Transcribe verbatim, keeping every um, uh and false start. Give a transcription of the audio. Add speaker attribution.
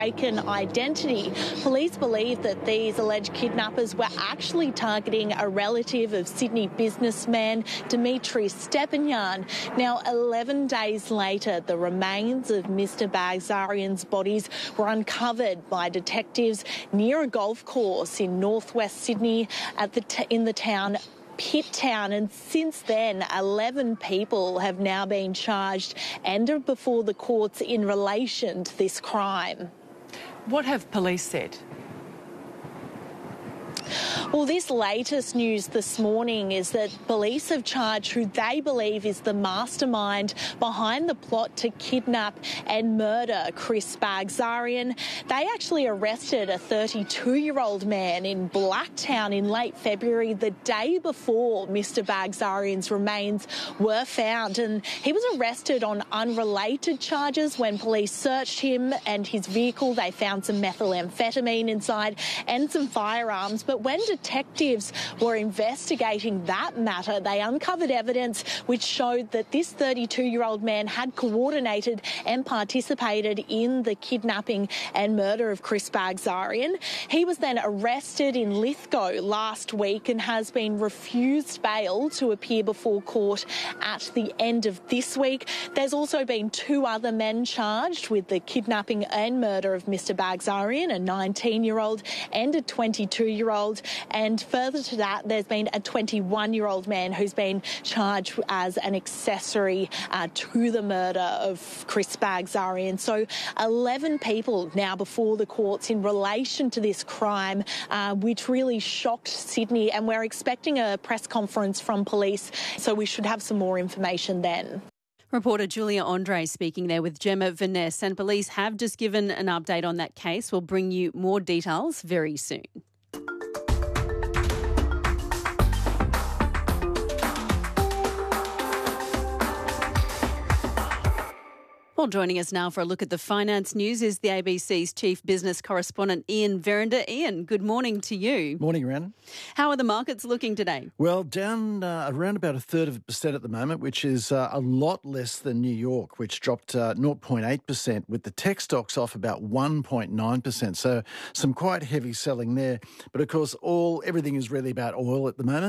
Speaker 1: mistaken identity. Police believe that these alleged kidnappers were actually targeting a relative of Sydney businessman Dimitri Stepanian. Now, eleven days later, the remains of Mister Bagzarian's bodies were uncovered by detectives near a golf course in northwest Sydney at the t- in the town Pitt Town, and since then eleven people have now been charged and are before the courts in relation to this crime.
Speaker 2: What have police said?
Speaker 1: Well, this latest news this morning is that police have charged who they believe is the mastermind behind the plot to kidnap and murder Chris Bagzarian. They actually arrested a thirty-two-year-old man in Blacktown in late February, the day before Mister Bagzarian's remains were found. And he was arrested on unrelated charges. When police searched him and his vehicle, they found some methamphetamine inside and some firearms. But when detectives were investigating that matter, they uncovered evidence which showed that this thirty-two-year-old man had coordinated and participated in the kidnapping and murder of Chris Bagzarian. He was then arrested in Lithgow last week and has been refused bail to appear before court at the end of this week. There's also been two other men charged with the kidnapping and murder of Mister Bagzarian, a nineteen-year-old and a twenty-two-year-old. And further to that, there's been a twenty-one-year-old man who's been charged as an accessory uh, to the murder of Chris Bagzarian. So eleven people now before the courts in relation to this crime, uh, which really shocked Sydney. And we're expecting a press conference from police, so we should have some more information then.
Speaker 3: Reporter Julia Andre speaking there with Gemma Vaness, and police have just given an update on that case. We'll bring you more details very soon. Well, joining us now for a look at the finance news is the A B C's chief business correspondent, Ian Verrinder. Ian, good morning to you.
Speaker 4: Morning, Rhiannon.
Speaker 3: How are the markets looking today?
Speaker 4: Well, down uh, around about a third of a percent at the moment, which is uh, a lot less than New York, which dropped uh, zero point eight percent, with the tech stocks off about one point nine percent. So some quite heavy selling there. But of course, all everything is really about oil at the moment.